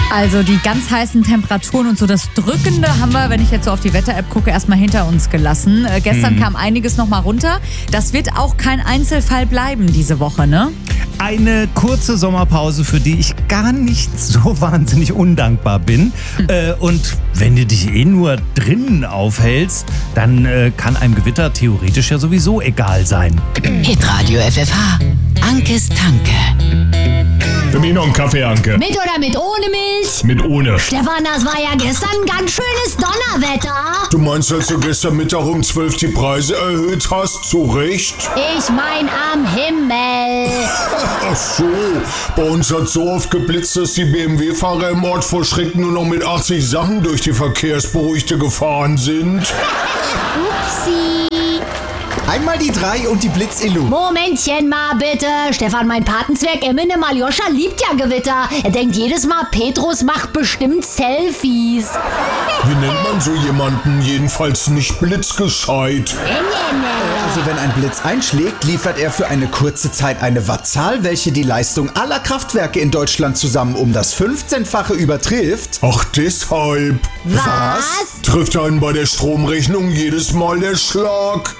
Also die ganz heißen Temperaturen und so das Drückende haben wir, wenn ich jetzt so auf die Wetter-App gucke, erstmal hinter uns gelassen. Gestern kam einiges nochmal runter. Das wird auch kein Einzelfall bleiben diese Woche, ne? Eine kurze Sommerpause, für die ich gar nicht so wahnsinnig undankbar bin. Und wenn du dich nur drinnen aufhältst, dann kann einem Gewitter theoretisch ja sowieso egal sein. Hitradio FFH. Ankes Tanke. Für mich noch einen Kaffee, Anke. Mit oder mit ohne Milch? Mit ohne. Stefan, das war ja gestern ein ganz schönes Donnerwetter. Du meinst, als du gestern Mittag um 12 die Preise erhöht hast? Zu Recht? Ich mein am Himmel. Ach so, bei uns hat so oft geblitzt, dass die BMW-Fahrer im Ort vor Schreck nur noch mit 80 Sachen durch die Verkehrsberuhigte gefahren sind. Upsi. Einmal die 3 und die Blitz-Illu. Momentchen mal bitte. Stefan, mein Patenzwerg Eminem Aljoscha liebt ja Gewitter. Er denkt jedes Mal, Petrus macht bestimmt Selfies. Wie nennt man so jemanden? Jedenfalls nicht blitzgescheit. Also wenn ein Blitz einschlägt, liefert er für eine kurze Zeit eine Wattzahl, welche die Leistung aller Kraftwerke in Deutschland zusammen um das 15-fache übertrifft. Ach, deshalb. Was? Trifft einen bei der Stromrechnung jedes Mal der Schlag.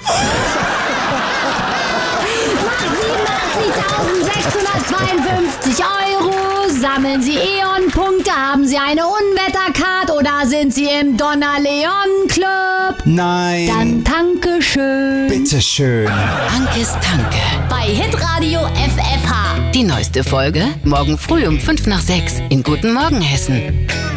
1.652 € sammeln Sie E.ON-Punkte, haben Sie eine Unwettercard oder sind Sie im Donnerleon-Club? Nein. Dann danke schön. Bitteschön. Ankes Tanke. Bei Hitradio FFH. Die neueste Folge morgen früh um 5 nach 6 in Guten Morgen Hessen.